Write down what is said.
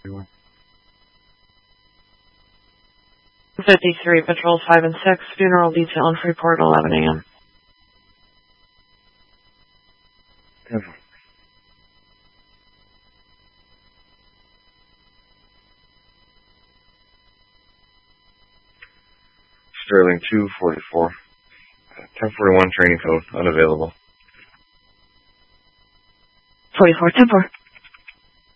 53, Patrols 5 and 6, funeral detail in Freeport, 11 a.m. Sterling 244. 1041 training code, unavailable. 44, 10-4.